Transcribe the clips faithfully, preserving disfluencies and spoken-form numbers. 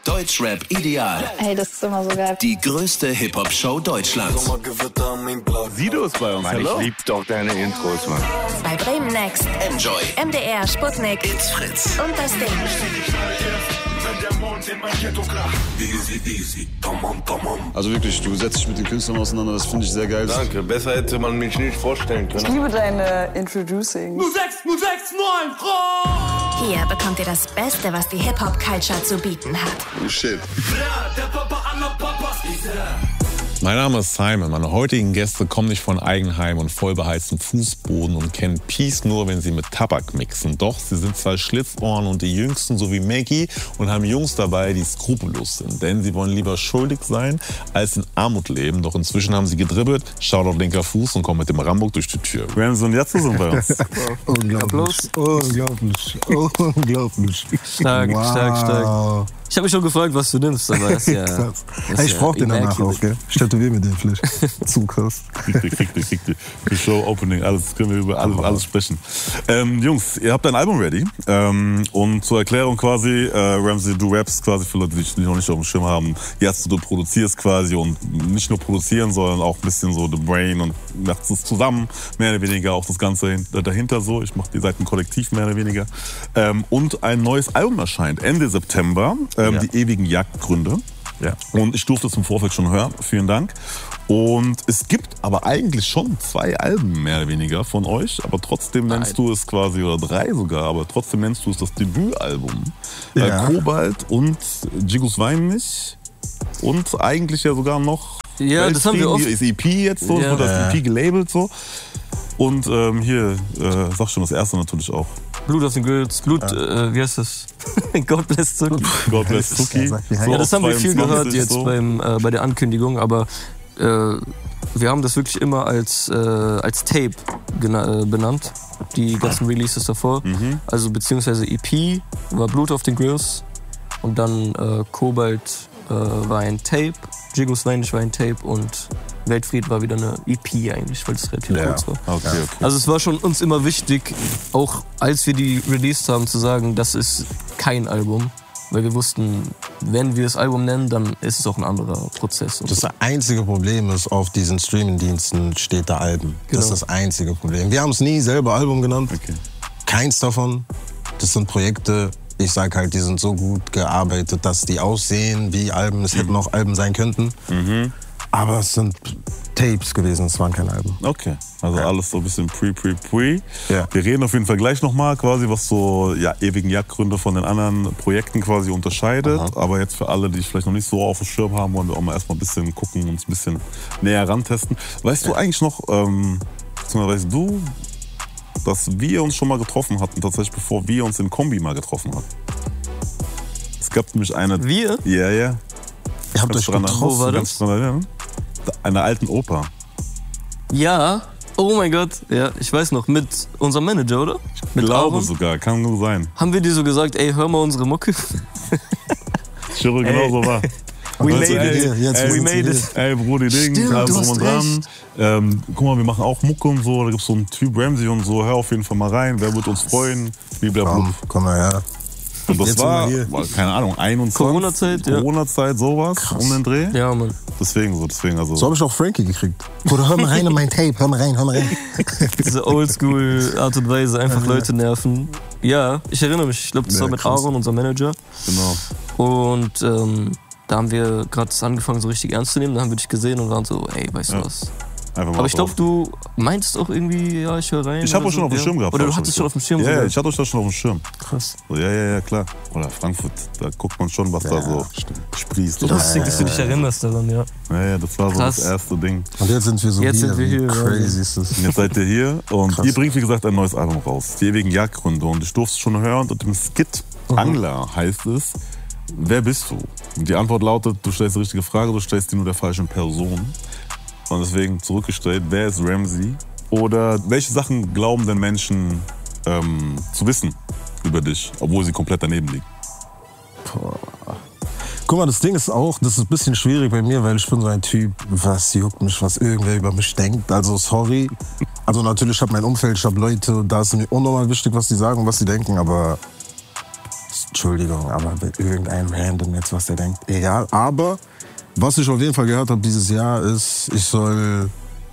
Deutschrap Ideal. Ey, das ist immer so geil. Die größte Hip-Hop-Show Deutschlands. Sido ist bei uns. Mann, Hallo. ich lieb doch deine Intros, Mann. Bei Bremen Next, Enjoy. M D R, Sputnik, It's Fritz. und das Ding. Also wirklich, du setzt dich mit den Künstlern auseinander, das finde ich sehr geil. Danke, besser hätte man mich nicht vorstellen können. Ich liebe deine Introducing. null sechs null sechs neun, Frau! Hier bekommt ihr das Beste, was die Hip-Hop-Culture zu bieten hat. Oh shit. Der Papa aller Papas ist er. Mein Name ist Simon. Meine heutigen Gäste kommen nicht von Eigenheim und vollbeheiztem Fußboden und kennen Peace nur, wenn sie mit Tabak mixen. Doch sie sind zwei Schlitzohren und die Jüngsten, so wie Maggie, und haben Jungs dabei, die skrupellos sind. Denn sie wollen lieber schuldig sein, als in Armut leben. Doch inzwischen haben sie gedribbelt, Shoutout linker Fuß und kommen mit dem Rambock durch die Tür. Ramsey und Jatze sind bei uns. Unglaublich, unglaublich, unglaublich. Stark, wow. stark, stark. Ich habe mich schon gefragt, was du nimmst, aber das ist ja... Das ist Ich ja brauch den danach immaculate. auch, gell? Ich tätowiere mir den vielleicht. Zu krass. Krieg die, krieg die, krieg die. Die Show, Opening, alles, können wir über alles, alles sprechen. Ähm, Jungs, ihr habt ein Album ready. Ähm, und zur Erklärung quasi, äh, Ramsey, du rappst quasi für Leute, die dich noch nicht auf dem Schirm haben. Jetzt du produzierst quasi und nicht nur produzieren, sondern auch ein bisschen so the brain und machst es zusammen, mehr oder weniger auch das Ganze hin- dahinter so. Ich mach die Seiten kollektiv mehr oder weniger. Ähm, und ein neues Album erscheint Ende September. Ähm, Ja. Die ewigen Jagdgründe. Ja. Und ich durfte es im Vorfeld schon hören. Vielen Dank. Und es gibt aber eigentlich schon zwei Alben mehr oder weniger von euch, aber trotzdem nennst Nein. du es quasi, oder drei sogar, aber trotzdem nennst du es das Debütalbum. Ja. Äh, Kobalt und Jigus Wein nicht. Und eigentlich ja sogar noch Ja, das haben wir oft. Hier ist E P jetzt so, Ja. wird das Ja. E P gelabelt so. Und ähm, hier, äh, sag schon, das erste natürlich auch. Blut auf den Grills, Blut, äh, wie heißt das? God bless Zuki. God bless Zuki. Ja, sag, wie heißt Ja, das haben wir viel gehört zweiundzwanzig jetzt so. beim, äh, bei der Ankündigung, aber äh, wir haben das wirklich immer als, äh, als Tape gena- äh, benannt, die ganzen Releases davor. Mhm. Also beziehungsweise E P war Blut auf den Grills und dann äh, Kobalt äh, war ein Tape, Jigus Wein war ein Tape und Weltfried war wieder eine E P eigentlich, weil es relativ Ja. kurz war. Okay, okay. Also es war schon uns immer wichtig, auch als wir die released haben, zu sagen, das ist kein Album. Weil wir wussten, wenn wir das Album nennen, dann ist es auch ein anderer Prozess. Und Das einzige Problem ist, auf diesen Streaming-Diensten steht da Alben. Genau. Das ist das einzige Problem. Wir haben es nie selber Album genannt. Okay. Keins davon. Das sind Projekte, ich sag halt, die sind so gut gearbeitet, dass die aussehen wie Alben. Es hätten auch Alben sein könnten. Mhm. Aber es sind Tapes gewesen, es waren keine Alben. Okay, also alles so ein bisschen pre, pre, pre. Ja. Wir reden auf jeden Fall gleich nochmal quasi, was so ja, ewigen Jagdgründe von den anderen Projekten quasi unterscheidet. Aha. Aber jetzt für alle, die vielleicht noch nicht so auf dem Schirm haben, wollen wir auch mal erstmal ein bisschen gucken und uns ein bisschen näher rantesten. Weißt du eigentlich noch, ähm, beziehungsweise weißt du, dass wir uns schon mal getroffen hatten, tatsächlich bevor wir uns in Kombi mal getroffen hatten? Es gab nämlich eine... wir? Ja, ja. Ihr habt euch Kannst du dran- getroffen. Wo war kannst das? du dran erinnern? Einer alten Oper. Ja. Oh mein Gott. Ja, ich weiß noch. Mit unserem Manager, oder? Mit Glaube Aaron? sogar, kann nur sein. Haben wir dir so gesagt, ey, hör mal unsere Mucke? Ich höre, genau so war. We Also, made ey, it. jetzt ey, We sind made sie it. hier. Ey, Brudi, Ding, Stimmt, alles du drum und hast dran. Ähm, guck mal, wir machen auch Mucke und so. Da gibt's so einen Typ Ramsey und so. Hör auf jeden Fall mal rein. Wer wird uns freuen? Blablabla. Komm, komm mal her. Und das Jetzt sind wir war, hier. war, keine Ahnung, einundzwanzig. Corona-Zeit, ja. Corona-Zeit, sowas, Krass. um den Dreh. Ja, Mann. Deswegen so, deswegen also. So habe ich auch Frankie gekriegt. Bruder, hör mal rein in mein Tape, hör mal rein, hör mal rein. Diese Oldschool-Art und Weise, einfach Leute nerven. Ja, ich erinnere mich. Ich glaube, das Ja, war mit krass. Aaron, unser Manager. Genau. Und ähm, da haben wir gerade angefangen, so richtig ernst zu nehmen. Da haben wir dich gesehen und waren so, ey, weißt Ja. du was? Einfach mal Aber ich glaube, drauf. du meintest auch irgendwie, ja, ich höre rein. Ich habe oder euch schon so, auf dem ja. Schirm gehabt. Oder du auch hattest schon auf dem Schirm Ja, sogar. ja, ich hatte euch das schon auf dem Schirm. Krass. So, ja, ja, ja, klar. Oder Frankfurt, da guckt man schon, was da so sprießt. oder? Lustig, dass du dich erinnerst daran, ja. Ja, ja, das war so Krass. das erste Ding. Und jetzt sind wir so Jetzt hier. sind wir hier, Wie ja. crazy ist das? Und jetzt seid ihr hier und Krass. ihr bringt, wie gesagt, ein neues Album raus. Die ewigen Jagdgründe. Und ich durfte es schon hören und im Skit Angler heißt es, wer bist du? Und die Antwort lautet, du stellst die richtige Frage, du stellst die nur der falschen Person. Und deswegen zurückgestellt, wer ist Ramsey? Oder welche Sachen glauben denn Menschen ähm, zu wissen über dich, obwohl sie komplett daneben liegen? Guck mal, das Ding ist auch, das ist ein bisschen schwierig bei mir, weil ich bin so ein Typ, was juckt mich, was irgendwer über mich denkt. Also sorry. Also natürlich, ich habe mein Umfeld, ich habe Leute, da ist mir unnormal wichtig, was die sagen und was sie denken, aber Entschuldigung, aber mit irgendeinem Random jetzt, was der denkt, egal. Aber was ich auf jeden Fall gehört habe dieses Jahr ist, ich soll,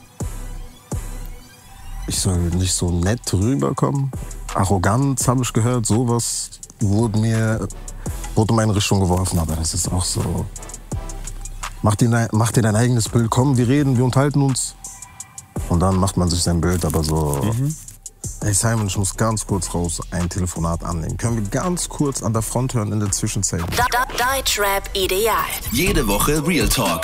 ich soll nicht so nett rüberkommen. Arroganz habe ich gehört, sowas wurde mir, wurde in meine Richtung geworfen, aber das ist auch so. Mach dir, mach dir dein eigenes Bild, komm, wir reden, wir unterhalten uns. Und dann macht man sich sein Bild, aber so. Mhm. Hey Simon, ich muss ganz kurz raus ein Telefonat annehmen. Können wir ganz kurz an der Front hören in der Zwischenzeit? Deutschrap ideal. Jede Woche Real Talk